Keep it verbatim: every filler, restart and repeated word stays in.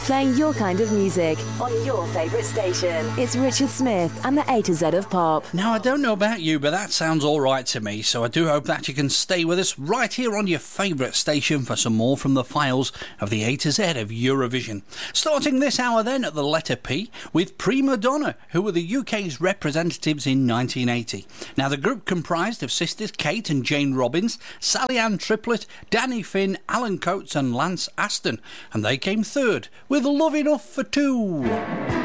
playing your kind of music on your favourite station. It's Richard Smith and the A to Z of Pop. Now, I don't know about you, but that sounds all right to me, so I do hope that you can stay with us right here on your favourite station for some more from the files of the A to Z of Eurovision. Starting this hour then at the letter P with Prima Donna, who were the U K's representatives in nineteen eighty. Now, the group comprised of sisters Kate and Jane Robbins, Sally Ann Triplett, Danny Finn, Alan Coates and Lance Aston, and they came third with Love Enough for Two.